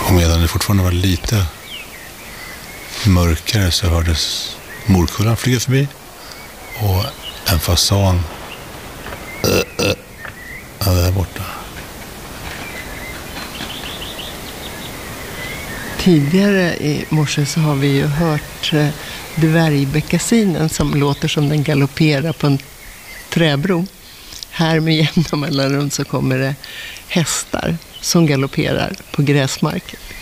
Och medan det fortfarande var lite mörkare så hördes morkullan flyga förbi. Och en fasan där borta. Tidigare i morse så har vi ju hört dvärgbäckasinen som låter som den galopperar på en träbro. Här med jämna mellanrum så kommer det hästar som galopperar på gräsmark.